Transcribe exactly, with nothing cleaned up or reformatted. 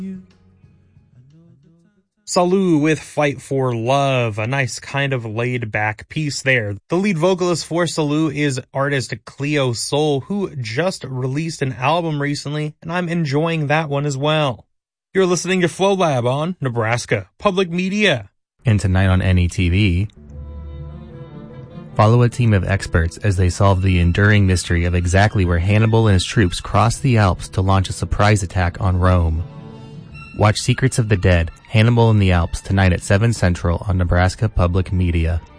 Salou with Fight for Love, a nice kind of laid-back piece there. The lead vocalist for Salou is artist Cleo Sol, who just released an album recently, and I'm enjoying that one as well. You're listening to Flow Lab on Nebraska Public Media. And tonight on N E T V, follow a team of experts as they solve the enduring mystery of exactly where Hannibal and his troops crossed the Alps to launch a surprise attack on Rome. Watch Secrets of the Dead, Hannibal in the Alps tonight at seven Central on Nebraska Public Media.